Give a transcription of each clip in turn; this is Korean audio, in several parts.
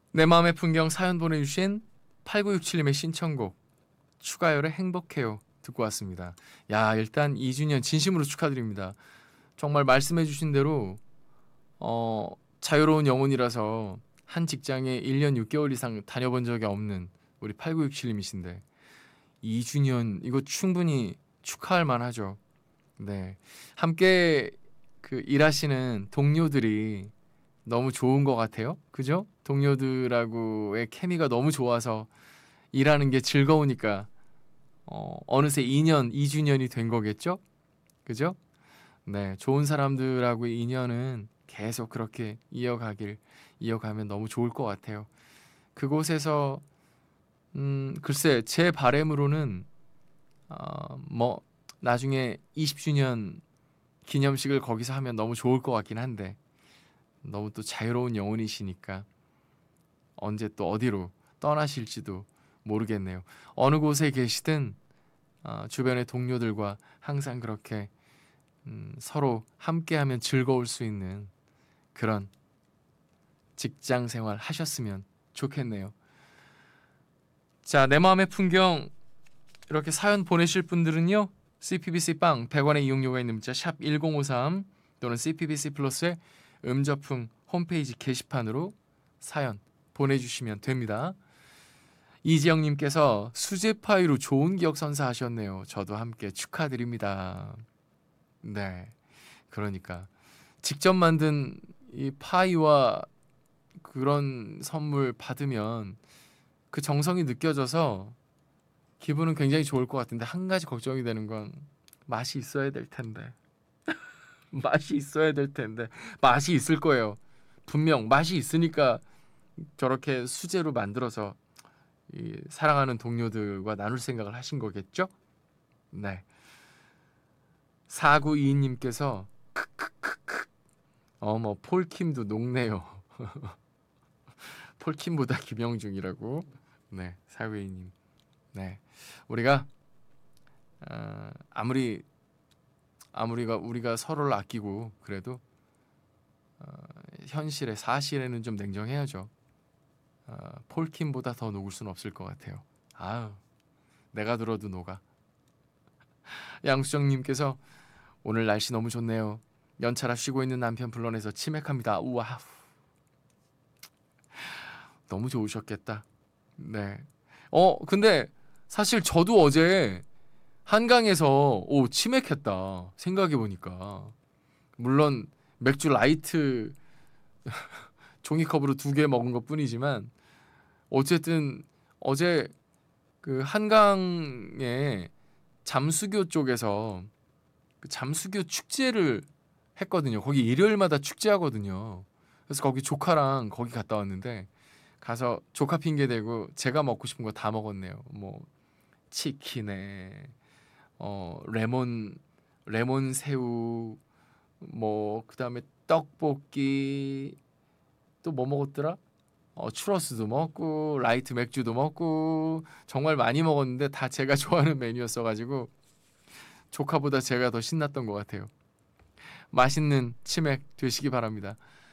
내 마음의 풍경 사연 보내주신 8967님의 신청곡 추가열의 행복해요 듣고 왔습니다. 야, 일단 2주년 진심으로 축하드립니다. 정말 말씀해주신 대로 자유로운 영혼이라서 한 직장에 1년 6개월 이상 다녀본 적이 없는 우리 8967님이신데 2주년 이거 충분히 축하할 만하죠. 네, 함께 그 일하시는 동료들이 너무 좋은 것 같아요. 그죠? 동료들하고의 케미가 너무 좋아서 일하는 게 즐거우니까 어느새 2년, 2주년이 된 거겠죠? 그죠? 네, 좋은 사람들하고의 인연은 계속 그렇게 이어가면 너무 좋을 것 같아요. 그곳에서 글쎄 제 바람으로는 뭐 나중에 20주년 기념식을 거기서 하면 너무 좋을 것 같긴 한데 너무 또 자유로운 영혼이시니까 언제 또 어디로 떠나실지도 모르겠네요. 어느 곳에 계시든 주변의 동료들과 항상 그렇게 서로 함께하면 즐거울 수 있는 그런 직장 생활 하셨으면 좋겠네요. 자, 내 마음의 풍경 이렇게 사연 보내실 분들은요, CPBC 빵 100원의 이용료가 있는 문자 샵 1053 또는 CPBC 플러스의 음저풍 홈페이지 게시판으로 사연 보내주시면 됩니다. 이지영님께서 수제 파이로 좋은 기억 선사하셨네요. 저도 함께 축하드립니다. 네, 그러니까 직접 만든 이 파이와 그런 선물 받으면 그 정성이 느껴져서 기분은 굉장히 좋을 것 같은데 한 가지 걱정이 되는 건 맛이 있어야 될 텐데 맛이 있어야 될 텐데 맛이 있을 거예요. 분명 맛이 있으니까 저렇게 수제로 만들어서 이 사랑하는 동료들과 나눌 생각을 하신 거겠죠? 네. 4922님께서 어머 폴킴도 녹네요. 폴킴보다 김영중이라고. 네, 4922님. 네, 우리가 우리가 서로를 아끼고 그래도 현실에 사실에는 좀 냉정해야죠. 폴킴보다 더 녹을 수는 없을 것 같아요. 아유, 내가 들어도 녹아. 양수정님께서 오늘 날씨 너무 좋네요. 연차라 쉬고 있는 남편 불러내서 치맥합니다. 우와, 너무 좋으셨겠다. 네. 근데 사실 저도 어제 한강에서 치맥했다. 생각해 보니까 물론 맥주 라이트 종이컵으로 2개 먹은 것뿐이지만 어쨌든 어제 그 한강에 잠수교 쪽에서 그 잠수교 축제를 했거든요. 거기 일요일마다 축제하거든요. 그래서 거기 조카랑 거기 갔다 왔는데 가서 조카 핑계 대고 제가 먹고 싶은 거 다 먹었네요. 뭐 치킨에 레몬 새우 뭐 그다음에 떡볶이 또 뭐 먹었더라? 추러스도 먹고 라이트 맥주도 먹고 정말 많이 먹었는데 다 제가 좋아하는 메뉴였어가지고 조카보다 제가 더 신났던 것 같아요. 맛있는 치맥 되시기 바랍니다.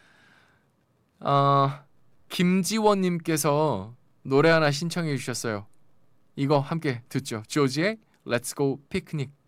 김지원님께서 노래 하나 신청해 주셨어요. 이거 함께 듣죠. 조지의 Let's Go Picnic.